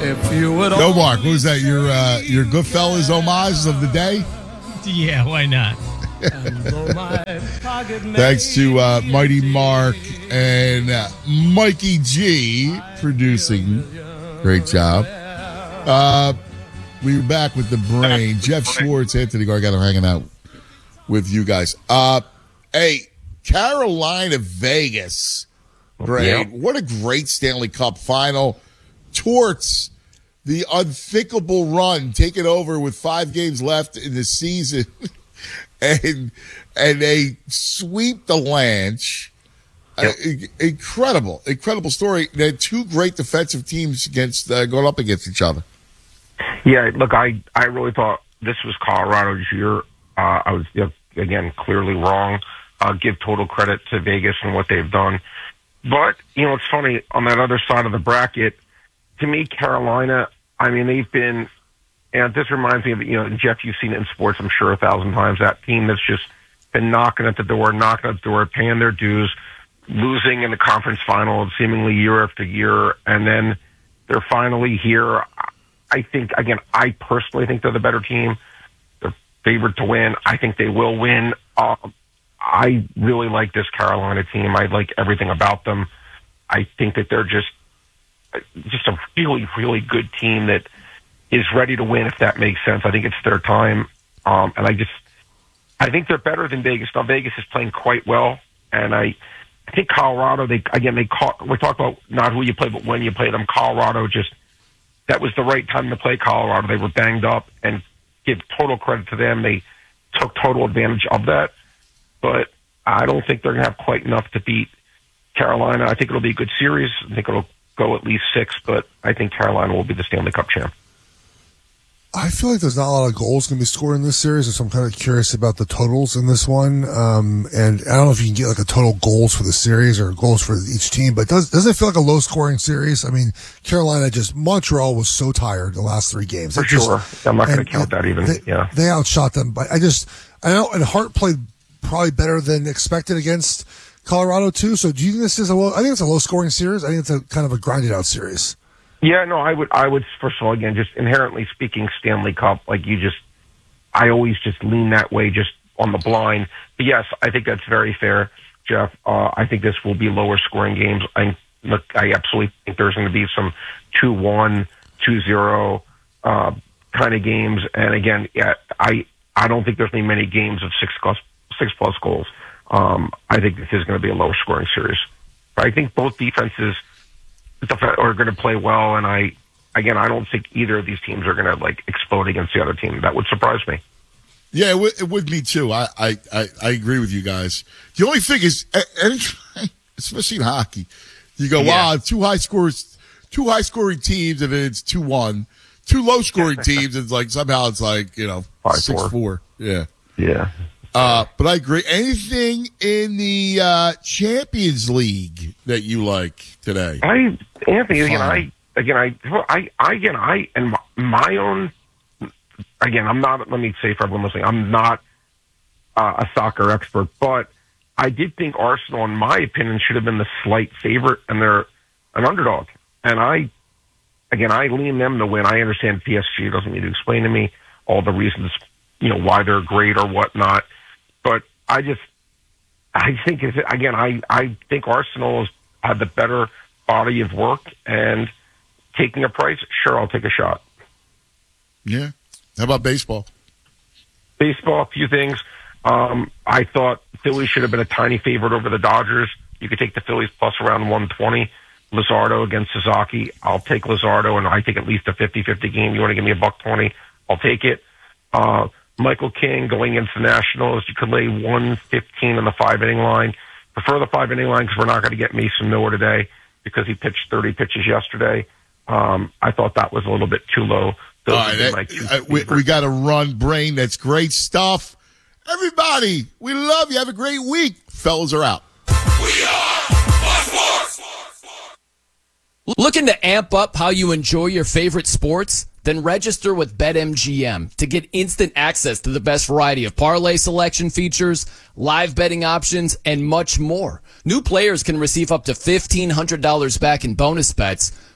If you would. No, Mark, what was that? Your Goodfellas homage of the day? Yeah, why not? Thanks to Mighty Mark and Mikey G producing. Great job. We're back with the brain. Jeff Schwartz, Anthony Gargano hanging out with you guys. Hey, Carolina, Vegas, Brain. What a great Stanley Cup final. Torts the unthinkable run, taking over with 5 games left in the season, and they sweep the Lanch. Incredible story. They had 2 great defensive teams going up against each other. Yeah, look, I really thought this was Colorado's year. I was, again, clearly wrong. I'll give total credit to Vegas and what they've done. But, it's funny, on that other side of the bracket, to me, Carolina, I mean, they've been, and this reminds me of, Jeff, you've seen it in sports, I'm sure, 1,000 times, that team that's just been knocking at the door, paying their dues, losing in the conference final seemingly year after year, and then they're finally here. I think, again, I personally think they're the better team. They're favored to win. I think they will win. I really like this Carolina team. I like everything about them. I think that they're just a really, really good team that is ready to win, if that makes sense. I think it's their time. And I think they're better than Vegas. Now, Vegas is playing quite well. And I think Colorado, we talk about not who you play, but when you play them. Colorado that was the right time to play Colorado. They were banged up, and give total credit to them. They took total advantage of that. But I don't think they're going to have quite enough to beat Carolina. I think it'll be a good series. I think it'll go at least 6, but I think Carolina will be the Stanley Cup champ. I feel like there's not a lot of goals going to be scored in this series, so I'm kind of curious about the totals in this one. And I don't know if you can get like a total goals for the series or goals for each team, but does it feel like a low scoring series? I mean, Montreal was so tired the last 3 games. For sure. I'm not going to count that even. They outshot them, but I know, and Hart played probably better than expected against Colorado too. So do you think this is I think it's a low scoring series. I think it's a kind of a grinded out series. Yeah, no, I would first of all, again, just inherently speaking, Stanley Cup, I always just lean that way, just on the blind. But yes, I think that's very fair, Jeff. I think this will be lower scoring games. I absolutely think there's going to be some 2-1, 2-0 kind of games. And again, I don't think there's going to be many games of 6 plus goals. I think this is going to be a lower scoring series. But I think both defenses are going to play well, and I don't think either of these teams are going to explode against the other team. That would surprise me. Yeah, it would me too. I agree with you guys. The only thing is, especially in hockey, you go, wow, 2 high scoring teams, and it's 2-1. 2 low scoring teams, it's somehow it's 6-4. Yeah. But I agree. Anything in the Champions League that you like today? Anthony, I'm not, let me say for everyone listening, I'm not a soccer expert, but I did think Arsenal, in my opinion, should have been the slight favorite, and they're an underdog. And I lean them to win. I understand PSG doesn't need to explain to me all the reasons, why they're great or whatnot. But I think Arsenal has had the better body of work, and taking a price, sure, I'll take a shot. Yeah. How about baseball? Baseball, a few things. I thought Phillies should have been a tiny favorite over the Dodgers. You could take the Phillies plus around 120. Luzardo against Suzuki. I'll take Luzardo, and I think at least a 50-50 game. You want to give me $1.20? I'll take it. Michael King going into the Nationals. You could lay 115 on the 5-inning line. Prefer the 5-inning line because we're not going to get Mason Miller today because he pitched 30 pitches yesterday. I thought that was a little bit too low. All right, we got to run, Brain. That's great stuff. Everybody, we love you. Have a great week. Fellas are out. We are Sports. Looking to amp up how you enjoy your favorite sports? Then register with BetMGM to get instant access to the best variety of parlay selection features, live betting options, and much more. New players can receive up to $1,500 back in bonus bets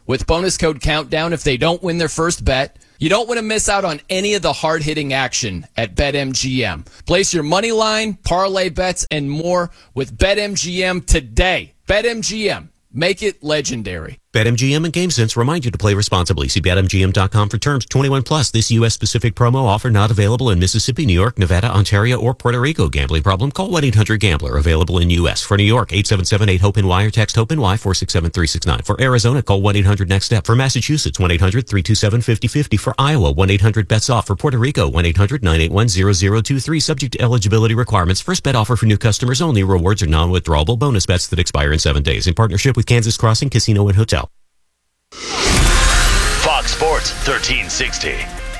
with bonus code Countdown if they don't win their first bet. You don't want to miss out on any of the hard-hitting action at BetMGM. Place your money line, parlay bets, and more with BetMGM today. BetMGM. Make it legendary. BetMGM and GameSense remind you to play responsibly. See BetMGM.com for terms. 21 plus. This U.S.-specific promo offer not available in Mississippi, New York, Nevada, Ontario, or Puerto Rico. Gambling problem? Call 1-800-GAMBLER. Available in U.S. For New York, 877-8-HOPE-NY or text HOPE-NY 467-369. For Arizona, call 1-800-NEXT-STEP. For Massachusetts, 1-800-327-5050. For Iowa, 1-800-BETS-OFF. For Puerto Rico, 1-800-981-0023. Subject to eligibility requirements. First bet offer for new customers only. Rewards are non-withdrawable bonus bets that expire in 7 days. In partnership with Kansas Crossing Casino and Hotel. Fox Sports 1360.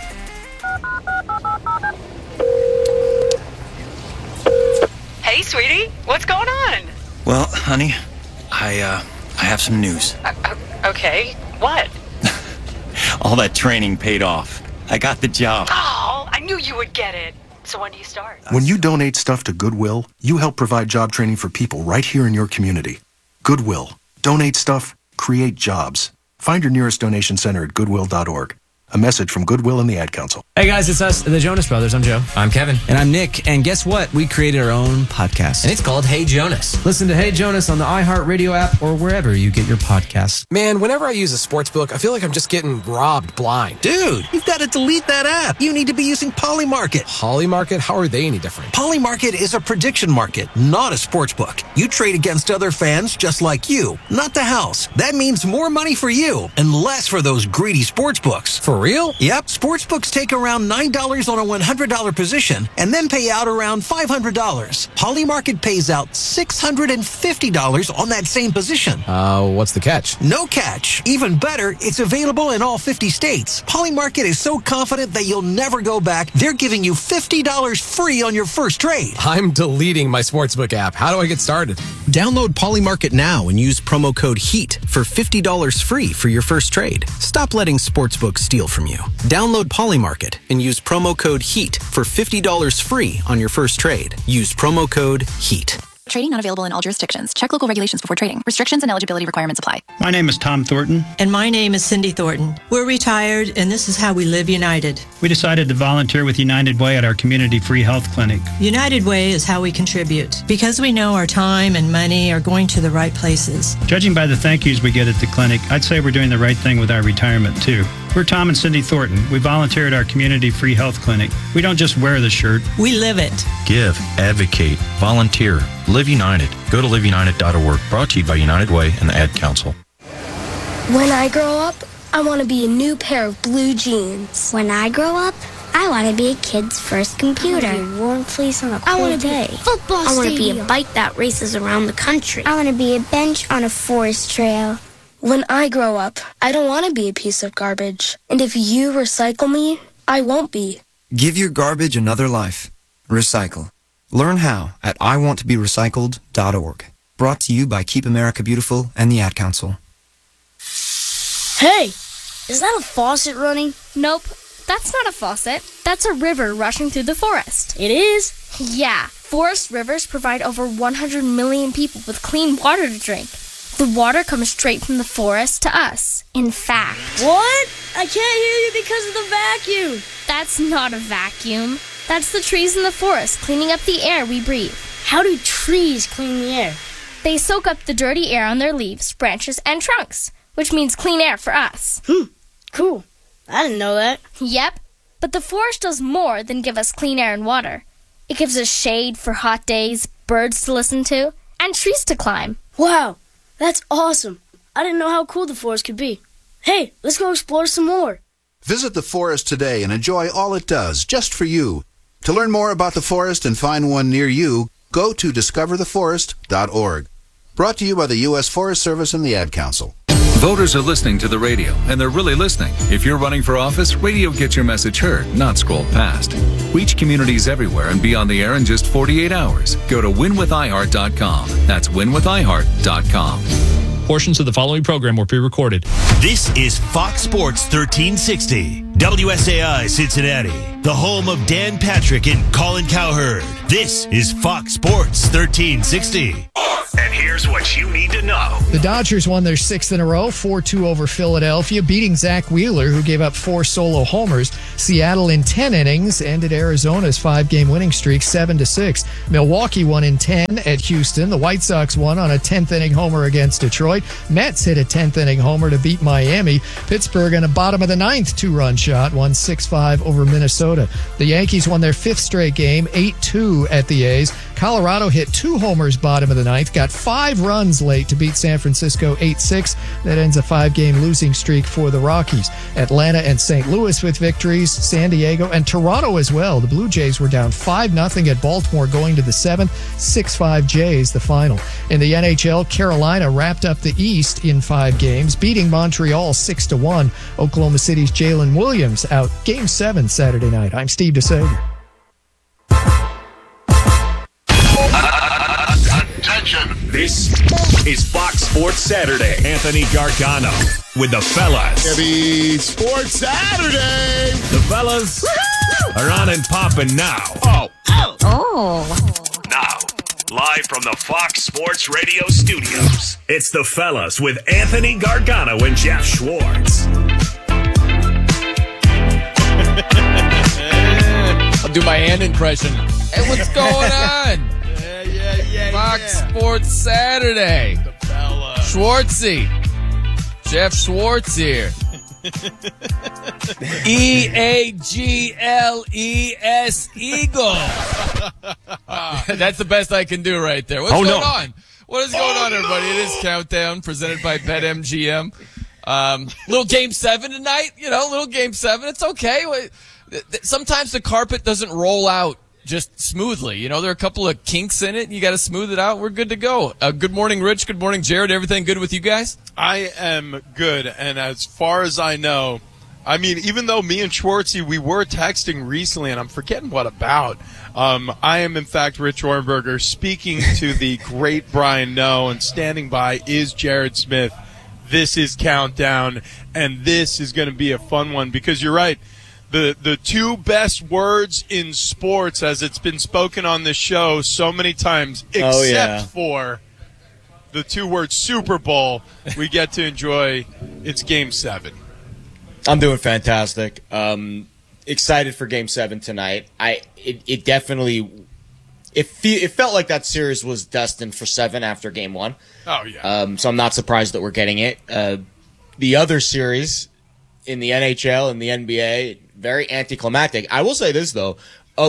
Hey, sweetie, what's going on? Well, honey, I have some news. Okay, what? All that training paid off. I got the job. Oh, I knew you would get it. So when do you start? When you donate stuff to Goodwill, you help provide job training for people right here in your community. Goodwill. Donate stuff, create jobs. Find your nearest donation center at goodwill.org. A message from Goodwill and the Ad Council. Hey guys, it's us, the Jonas Brothers. I'm Joe. I'm Kevin. And I'm Nick. And guess what? We created our own podcast. And it's called Hey Jonas. Listen to Hey Jonas on the iHeartRadio app or wherever you get your podcasts. Man, whenever I use a sports book, I feel like I'm just getting robbed blind. Dude, you've got to delete that app. You need to be using Polymarket. Polymarket? How are they any different? Polymarket is a prediction market, not a sports book. You trade against other fans just like you, not the house. That means more money for you and less for those greedy sports books. For real? Yep. Sportsbooks take around $9 on a $100 position and then pay out around $500. Polymarket pays out $650 on that same position. What's the catch? No catch. Even better, it's available in all 50 states. Polymarket is so confident that you'll never go back, they're giving you $50 free on your first trade. I'm deleting my sportsbook app. How do I get started? Download Polymarket now and use promo code HEAT for $50 free for your first trade. Stop letting sportsbooks steal from you. Download Polymarket and use promo code HEAT for $50 free on your first trade. Use promo code HEAT. Trading not available in all jurisdictions. Check local regulations before trading. Restrictions and eligibility requirements apply. My name is Tom Thornton. And my name is Cindy Thornton. We're retired, and this is how we live united. We decided to volunteer with United Way at our community free health clinic. United Way is how we contribute, because we know our time and money are going to the right places. Judging by the thank yous we get at the clinic, I'd say we're doing the right thing with our retirement, too. We're Tom and Cindy Thornton. We volunteer at our community free health clinic. We don't just wear the shirt. We live it. Give, advocate, volunteer, live united. Go to liveunited.org. Brought to you by United Way and the Ad Council. When I grow up, I want to be a new pair of blue jeans. When I grow up, I want to be a kid's first computer. I want to be a warm place on a I cold want to day. be a football I want to be stadium. a bike that races around the country. I want to be a bench on a forest trail. When I grow up, I don't want to be a piece of garbage. And if you recycle me, I won't be. Give your garbage another life. Recycle. Learn how at iwanttoberecycled.org. Brought to you by Keep America Beautiful and the Ad Council. Hey, is that a faucet running? Nope, that's not a faucet. That's a river rushing through the forest. It is? Yeah, forest rivers provide over 100 million people with clean water to drink. The water comes straight from the forest to us. In fact... What? I can't hear you because of the vacuum. That's not a vacuum. That's the trees in the forest cleaning up the air we breathe. How do trees clean the air? They soak up the dirty air on their leaves, branches, and trunks, which means clean air for us. Cool. I didn't know that. Yep, but the forest does more than give us clean air and water. It gives us shade for hot days, birds to listen to, and trees to climb. Wow, that's awesome. I didn't know how cool the forest could be. Hey, let's go explore some more. Visit the forest today and enjoy all it does, just for you. To learn more about the forest and find one near you, go to discovertheforest.org. Brought to you by the U.S. Forest Service and the Ad Council. Voters are listening to the radio, and they're really listening. If you're running for office, radio gets your message heard, not scrolled past. Reach communities everywhere and be on the air in just 48 hours. Go to winwithiheart.com. That's winwithiheart.com. Portions of the following program were pre-recorded. This is Fox Sports 1360. WSAI Cincinnati, the home of Dan Patrick and Colin Cowherd. This is Fox Sports 1360. And here's what you need to know. The Dodgers won their 6th in a row, 4-2 over Philadelphia, beating Zach Wheeler, who gave up 4 solo homers. Seattle in 10 innings ended Arizona's 5-game winning streak 7-6. Milwaukee won in 10 at Houston. The White Sox won on a 10th inning homer against Detroit. Mets hit a 10th inning homer to beat Miami. Pittsburgh in a bottom of the 9th 2-run shot won 6-5 over Minnesota. The Yankees won their 5th straight game, 8-2 at the A's. Colorado hit 2 homers bottom of the 9th, got 5 runs late to beat San Francisco 8-6. That ends a 5-game losing streak for the Rockies. Atlanta and St. Louis with victories, San Diego and Toronto as well. The Blue Jays were down 5-0 at Baltimore going to the 7th, 6-5 Jays the final. In the NHL, Carolina wrapped up the East in 5 games, beating Montreal 6-1. Oklahoma City's Jalen Williams out Game 7 Saturday night. I'm Steve DeSager. Attention. This is Fox Sports Saturday. Anthony Gargano with the fellas. Heavy Sports Saturday. The fellas are on and popping now. Now, live from the Fox Sports Radio studios, it's the fellas with Anthony Gargano and Jeff Schwartz. I'll do my hand impression. Hey, what's going on? Fox Sports Saturday. Schwartzy. Jeff Schwartz here. E-A-G-L-E-S, Eagle. That's the best I can do right there. What's going on? What is going on, everybody? It is Countdown, presented by BetMGM. Little Game 7 tonight. Little Game 7. It's okay. Sometimes the carpet doesn't roll out just smoothly. There are a couple of kinks in it, and you got to smooth it out. We're good to go. Good morning, Rich. Good morning, Jared. Everything good with you guys? I am good, and as far as I know, even though me and Schwartzy, we were texting recently, and I'm forgetting what about, I am, in fact, Rich Orenberger, speaking to the great Brian Noe, and standing by is Jared Smith. This is Countdown, and this is going to be a fun one, because you're right. The 2 best words in sports, as it's been spoken on this show so many times, except for the 2 words Super Bowl, we get to enjoy. It's Game 7. I'm doing fantastic. Excited for Game 7 tonight. It definitely it felt like that series was destined for 7 after Game 1. Oh yeah. So I'm not surprised that we're getting it. The other series in the NHL and the NBA, very anticlimactic. I will say this though,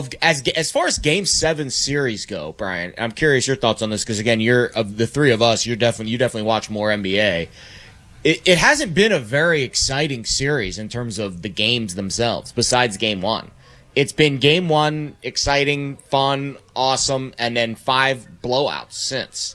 as far as Game 7 series go, Brian, I'm curious your thoughts on this, because again, you're of the 3 of us, you definitely watch more NBA. It hasn't been a very exciting series in terms of the games themselves, besides Game 1. It's been Game 1, exciting, fun, awesome, and then 5 blowouts since.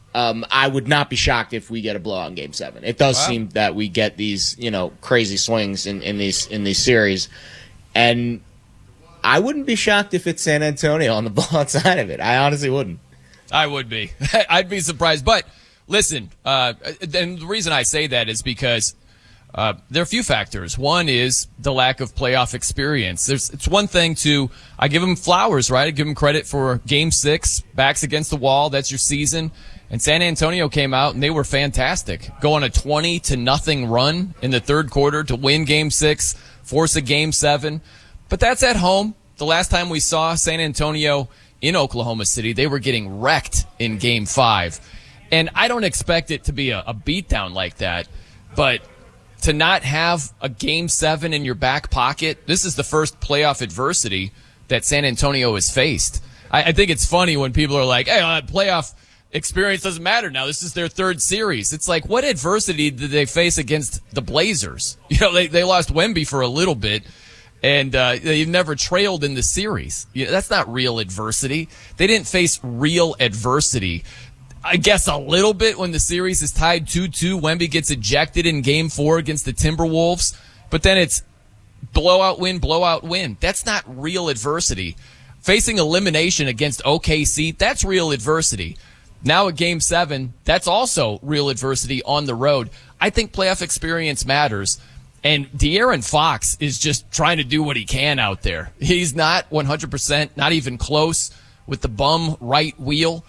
I would not be shocked if we get a blowout in Game 7. It does seem that we get these, crazy swings in these series, and I wouldn't be shocked if it's San Antonio on the blowout side of it. I honestly wouldn't. I would be. I'd be surprised. But listen, and the reason I say that is because there are a few factors. One is the lack of playoff experience. It's one thing I give them flowers, right? I give them credit for Game 6, backs against the wall. That's your season. And San Antonio came out, and they were fantastic. Go on a 20-0 run in the third quarter to win Game 6, force a Game 7. But that's at home. The last time we saw San Antonio in Oklahoma City, they were getting wrecked in Game 5. And I don't expect it to be a beatdown like that. But to not have a Game 7 in your back pocket, this is the first playoff adversity that San Antonio has faced. I think it's funny when people are like, hey, playoff experience doesn't matter now. This is their 3rd series. It's like, what adversity did they face against the Blazers? They lost Wemby for a little bit, and they've never trailed in the series. That's not real adversity. They didn't face real adversity. I guess a little bit when the series is tied 2-2. Wemby gets ejected in Game 4 against the Timberwolves, but then it's blowout win. That's not real adversity. Facing elimination against OKC, that's real adversity. Now at Game 7, that's also real adversity on the road. I think playoff experience matters, and De'Aaron Fox is just trying to do what he can out there. He's not 100%, not even close with the bum right wheel.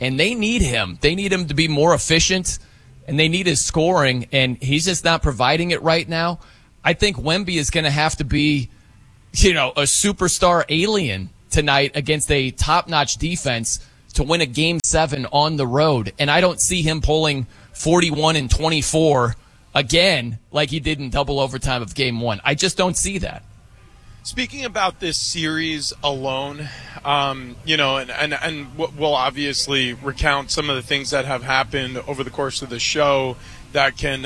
and they need him. They need him to be more efficient, and they need his scoring, and he's just not providing it right now. I think Wemby is going to have to be, a superstar alien tonight against a top-notch defense to win a Game 7 on the road, and I don't see him pulling 41 and 24 again like he did in double overtime of Game 1. I just don't see that. Speaking about this series alone, and we'll obviously recount some of the things that have happened over the course of the show that can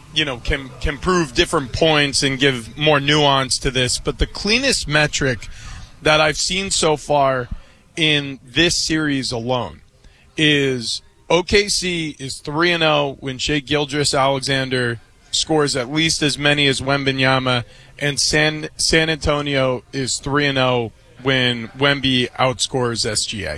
prove different points and give more nuance to this. But the cleanest metric that I've seen so far in this series alone is OKC is 3-0 when Shai Gilgeous-Alexander scores at least as many as Wembanyama, and San Antonio is 3-0 when Wemby outscores SGA.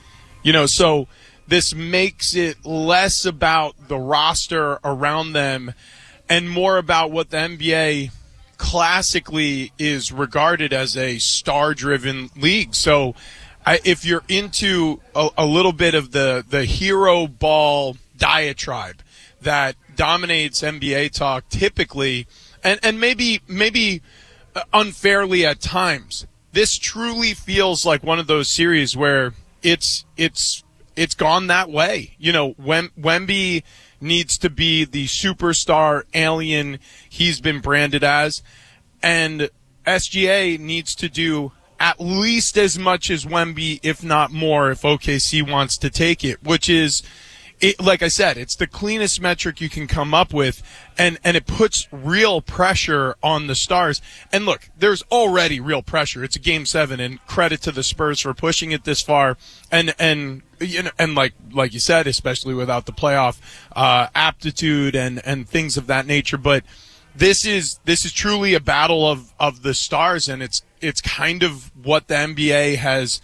So this makes it less about the roster around them and more about what the NBA classically is regarded as a star-driven league. So if you're into a little bit of the hero ball diatribe that dominates NBA talk typically, and maybe unfairly at times, this truly feels like one of those series where it's gone that way. Wemby needs to be the superstar alien he's been branded as, and SGA needs to do at least as much as Wemby, if not more, if OKC wants to take it, which is, like I said, it's the cleanest metric you can come up with, and it puts real pressure on the Stars. And look, there's already real pressure. It's a Game 7, and credit to the Spurs for pushing it this far. And like you said, especially without the playoff aptitude and things of that nature. But this is truly a battle of the Stars, and it's kind of what the NBA has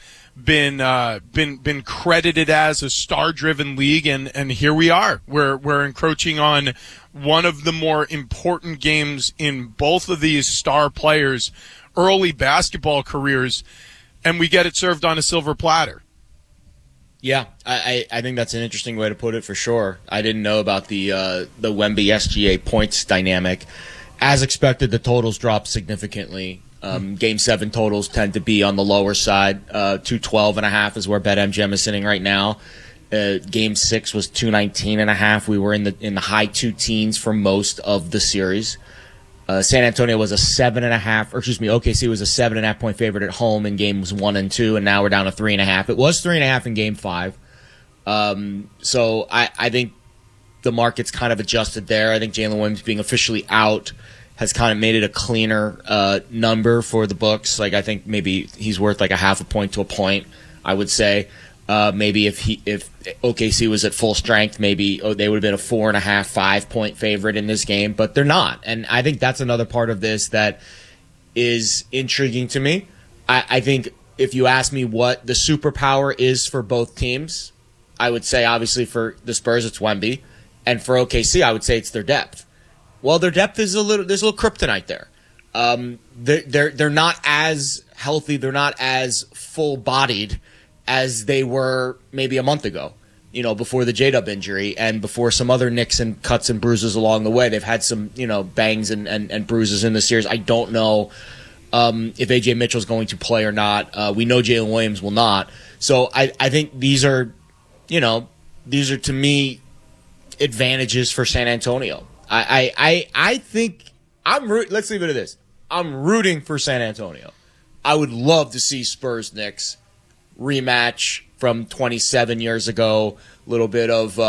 been credited as, a star-driven league, and here we are. We're encroaching on one of the more important games in both of these star players' early basketball careers, and we get it served on a silver platter. Yeah, I think that's an interesting way to put it for sure. I didn't know about the Wemby SGA points dynamic. As expected, the totals dropped significantly. Game 7 totals tend to be on the lower side. 212.5 is where BetMGM is sitting right now. Game 6 was 219.5. We were in the high two teens for most of the series. San Antonio was OKC was a 7.5 point favorite at home in games 1 and 2, and now we're down to 3.5. It was 3.5 in Game 5. So I think the market's kind of adjusted there. I think Jalen Williams being officially out has kind of made it a cleaner number for the books. Like, I think maybe he's worth like a half a point to a point, I would say. Maybe if OKC was at full strength, maybe they would have been a 4.5, 5 point favorite in this game, but they're not. And I think that's another part of this that is intriguing to me. I think if you ask me what the superpower is for both teams, I would say obviously for the Spurs it's Wemby, and for OKC I would say it's their depth. Well, their depth is there's a little kryptonite there. They're not as healthy, they're not as full-bodied as they were maybe a month ago, before the J-Dub injury and before some other nicks and cuts and bruises along the way. They've had some, bangs and bruises in the series. I don't know if A.J. Mitchell's going to play or not. We know Jalen Williams will not. So I think these are to me advantages for San Antonio. I think let's leave it at this. I'm rooting for San Antonio. I would love to see Spurs-Knicks rematch from 27 years ago. A little bit of,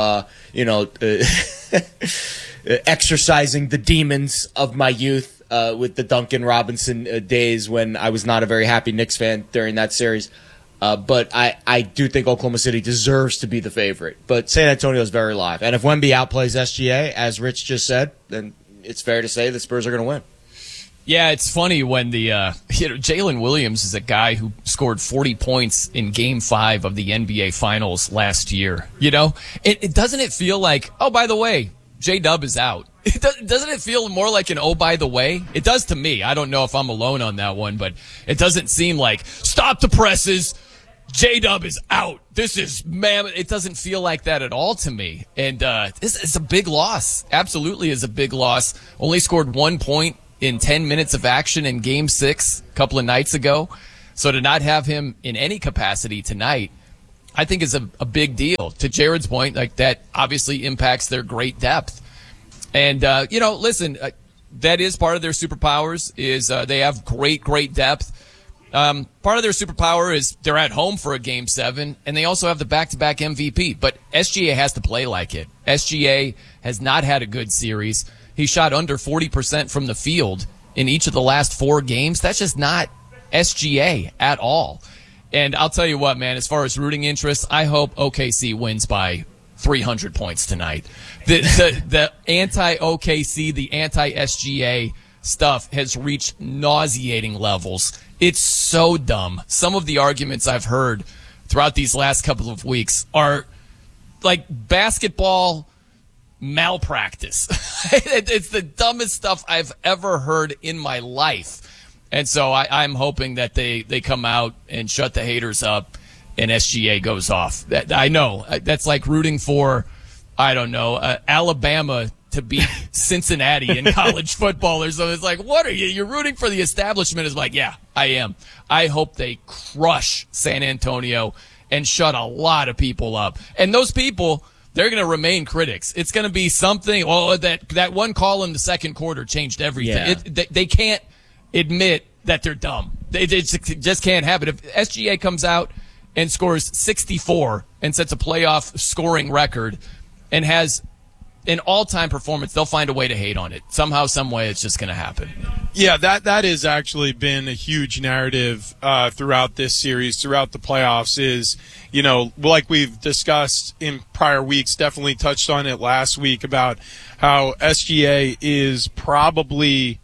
exercising the demons of my youth with the Duncan Robinson days when I was not a very happy Knicks fan during that series. But I do think Oklahoma City deserves to be the favorite. But San Antonio is very live. And if Wemby outplays SGA, as Rich just said, then it's fair to say the Spurs are going to win. Yeah, it's funny when the Jalen Williams is a guy who scored 40 points in Game 5 of the NBA Finals last year. It doesn't it feel like, oh, by the way, J-Dub is out. Doesn't it feel more like an oh, by the way? It does to me. I don't know if I'm alone on that one, but it doesn't seem like stop the presses. J-Dub is out. This is, man, it doesn't feel like that at all to me. And this is a big loss. Absolutely is a big loss. Only scored 1 point in 10 minutes of action in Game 6 a couple of nights ago. So to not have him in any capacity tonight, I think is a big deal. To Jared's point, like that obviously impacts their great depth. And, listen, that is part of their superpowers is they have great depth. Part of their superpower is they're at home for a Game 7, and they also have the back-to-back MVP. But SGA has to play like it. SGA has not had a good series. He shot under 40% from the field in each of the last 4 games. That's just not SGA at all. And I'll tell you what, man, as far as rooting interest, I hope OKC wins by 300 points tonight. The anti-OKC, the anti-SGA stuff has reached nauseating levels. It's so dumb. Some of the arguments I've heard throughout these last couple of weeks are like basketball malpractice. It's the dumbest stuff I've ever heard in my life. And so I'm hoping that they come out and shut the haters up and SGA goes off. I know that's like rooting for, I don't know, Alabama to beat Cincinnati in college football or something. It's like, what are you? You're rooting for the establishment. It's like, yeah, I am. I hope they crush San Antonio and shut a lot of people up. And those people, they're going to remain critics. It's going to be something. Well, that one call in the second quarter changed everything. Yeah. They can't admit that they're dumb. They just can't happen. If SGA comes out and scores 64 and sets a playoff scoring record and has an all-time performance, they'll find a way to hate on it. Somehow, some way, it's just going to happen. Yeah, that has actually been a huge narrative throughout this series, throughout the playoffs is, like we've discussed in prior weeks, definitely touched on it last week about how SGA is probably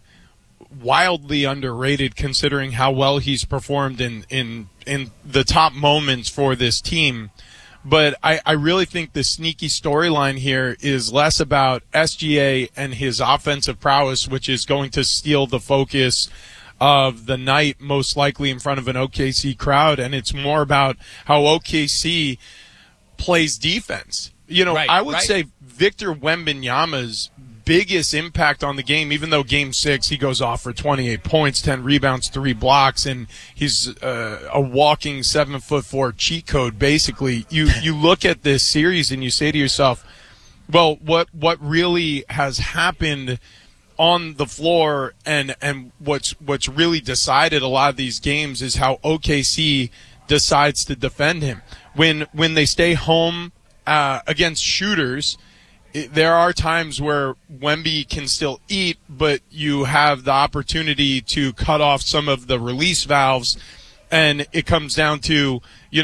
wildly underrated considering how well he's performed in the top moments for this team. But I really think the sneaky storyline here is less about SGA and his offensive prowess, which is going to steal the focus of the night, most likely in front of an OKC crowd, and it's more about how OKC plays defense. I would say Victor Wembanyama's biggest impact on the game, even though Game 6 he goes off for 28 points, 10 rebounds, 3 blocks, and he's a walking 7'4" cheat code. Basically, you look at this series and you say to yourself, well, what really has happened on the floor and what's really decided a lot of these games is how OKC decides to defend him when they stay home against shooters. There are times where Wemby can still eat, but you have the opportunity to cut off some of the release valves, and it comes down to,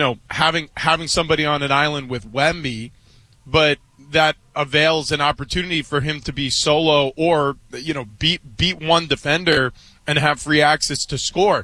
having somebody on an island with Wemby, but that avails an opportunity for him to be solo or, beat one defender and have free access to score.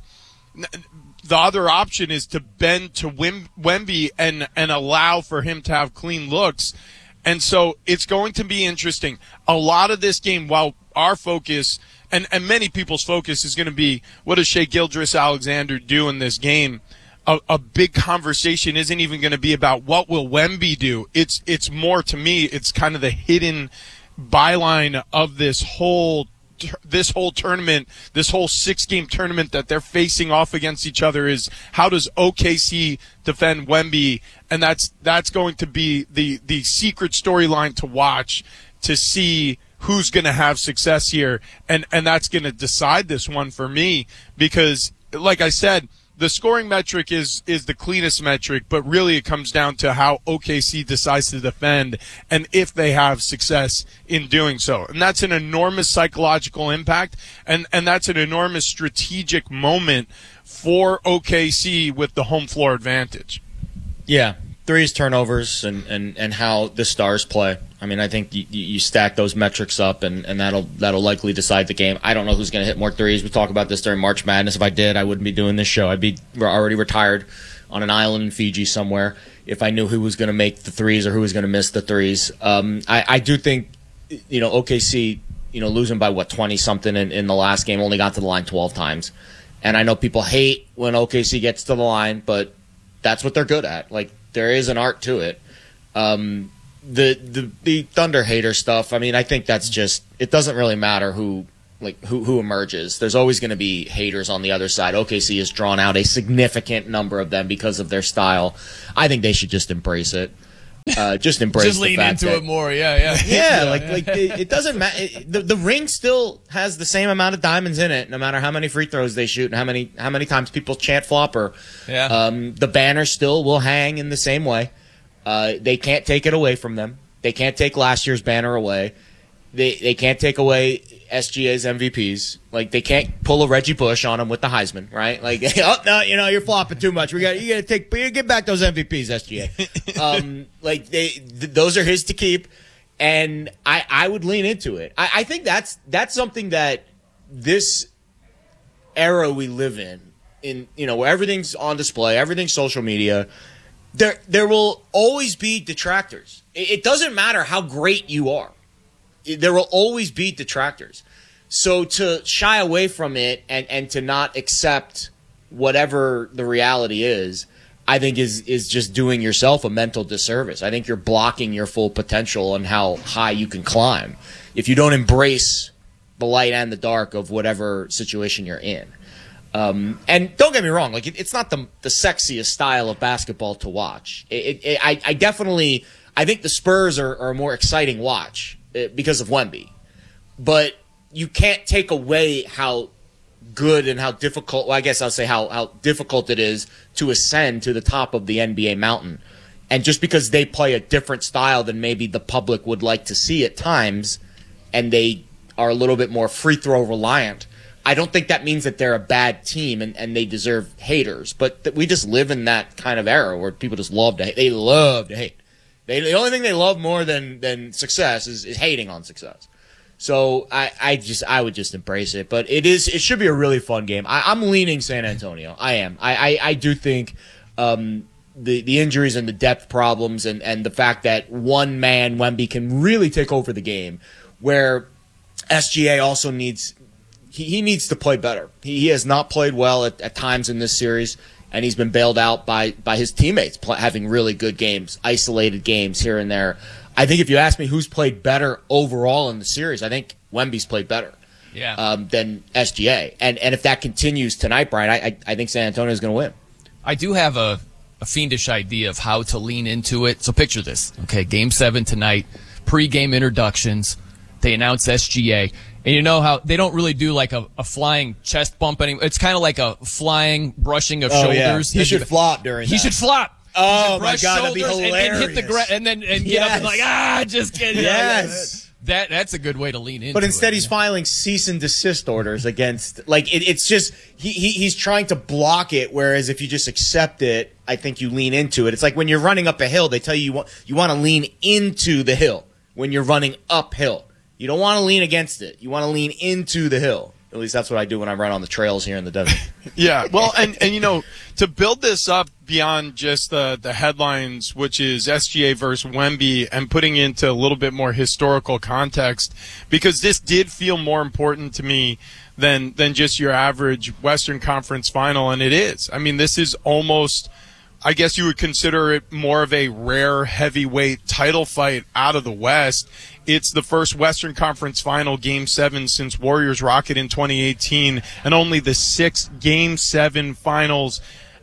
The other option is to bend to Wemby and allow for him to have clean looks. And so it's going to be interesting. A lot of this game, while our focus and many people's focus is going to be what does Shai Gilgeous-Alexander do in this game, a big conversation isn't even going to be about what will Wemby do. It's more, to me, it's kind of the hidden byline of this whole tournament, this whole 6-game tournament that they're facing off against each other is how does OKC defend Wemby, and that's going to be the secret storyline to watch to see who's going to have success here, and that's going to decide this one for me because, like I said, the scoring metric is the cleanest metric, but really it comes down to how OKC decides to defend and if they have success in doing so. And that's an enormous psychological impact, and that's an enormous strategic moment for OKC with the home floor advantage. Yeah, threes, turnovers, and how the Stars play. I mean, I think you stack those metrics up, and that'll likely decide the game. I don't know who's going to hit more threes. We talk about this during March Madness. If I did, I wouldn't be doing this show. I'd be already retired on an island in Fiji somewhere if I knew who was going to make the threes or who was going to miss the threes. I do think, OKC, losing by 20-something in the last game, only got to the line 12 times. And I know people hate when OKC gets to the line, but that's what they're good at. Like, there is an art to it. The Thunder hater stuff, I mean, I think that's just, it doesn't really matter who emerges. There's always going to be haters on the other side. OKC has drawn out a significant number of them because of their style. I think they should just embrace it. Just embrace just the lean fact into that, it more. Yeah. It doesn't matter. The ring still has the same amount of diamonds in it, no matter how many free throws they shoot and how many times people chant flopper. Yeah. The banner still will hang in the same way. They can't take it away from them. They can't take last year's banner away. They can't take away SGA's MVPs. Like, they can't pull a Reggie Bush on him with the Heisman, right? Like, oh no, you're flopping too much. You got to get back those MVPs, SGA. Those are his to keep, and I would lean into it. I think that's something that this era we live in where everything's on display, everything's social media. There will always be detractors. It doesn't matter how great you are. There will always be detractors. So to shy away from it and to not accept whatever the reality is, I think is just doing yourself a mental disservice. I think you're blocking your full potential and how high you can climb if you don't embrace the light and the dark of whatever situation you're in. And don't get me wrong, like it's not the sexiest style of basketball to watch. I think the Spurs are a more exciting watch because of Wemby. But you can't take away how good and how difficult, well, I guess I'll say how difficult it is to ascend to the top of the NBA mountain. And just because they play a different style than maybe the public would like to see at times, and they are a little bit more free throw reliant, I don't think that means that they're a bad team and they deserve haters. But we just live in that kind of era where people just love to hate. They love to hate. The only thing they love more than success is hating on success. So I would just embrace it. But it should be a really fun game. I'm leaning San Antonio. I am. I do think the injuries and the depth problems and the fact that one man, Wemby, can really take over the game, where SGA also needs to play better. He has not played well at times in this series. And he's been bailed out by his teammates having really good games, isolated games here and there. I think if you ask me who's played better overall in the series, I think Wemby's played better than SGA. And if that continues tonight, Brian, I think San Antonio is going to win. I do have a fiendish idea of how to lean into it. So picture this. Okay, Game 7 tonight, pre-game introductions. They announce SGA. And you know how they don't really do like a flying chest bump anymore. It's kind of like a flying brushing of shoulders. Yeah. He should flop during that. He should flop. Oh, my God, that'd be hilarious. And hit the ground and get up and like, just kidding. Yes. That's a good way to lean into it. But instead he's filing cease and desist orders against, like, it's just, he's trying to block it, whereas if you just accept it, I think you lean into it. It's like when you're running up a hill, they tell you you want to lean into the hill when you're running uphill. You don't want to lean against it. You want to lean into the hill. At least that's what I do when I run on the trails here in the desert. Yeah, well, and to build this up beyond just the headlines, which is SGA versus Wemby, and putting into a little bit more historical context, because this did feel more important to me than just your average Western Conference final, and it is. I mean, this is almost, I guess you would consider it more of a rare heavyweight title fight out of the West. It's the first Western Conference Final Game 7 since Warriors Rocket in 2018, and only the 6th Game 7 finals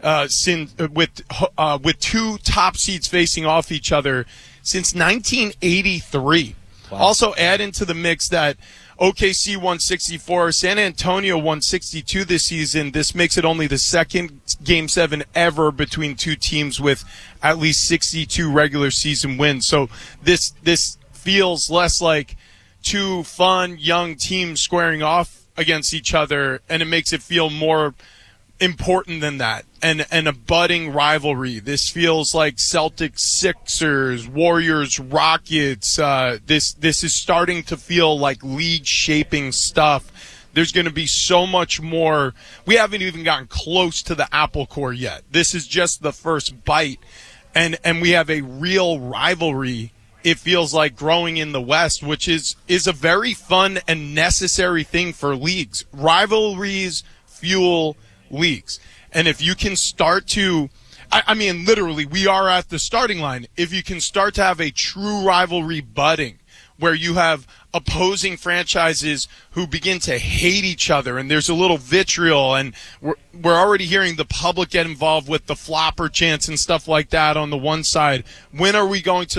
with two top seeds facing off each other since 1983. Wow. Also add into the mix that OKC won 64, San Antonio won 62 this season. This makes it only the second Game 7 ever between two teams with at least 62 regular season wins. So this feels less like two fun young teams squaring off against each other, and it makes it feel more important than that, and a budding rivalry. This feels like Celtics Sixers, Warriors Rockets. This is starting to feel like league shaping stuff. There's going to be so much more. We haven't even gotten close to the apple core yet. This is just the first bite, and we have a real rivalry. It feels like growing in the West, which is a very fun and necessary thing for leagues. Rivalries fuel leagues. And if you can start to I mean, literally, we are at the starting line. If you can start to have a true rivalry budding, where you have opposing franchises who begin to hate each other, and there's a little vitriol, and we're already hearing the public get involved with the flopper chants and stuff like that on the one side. When are we going to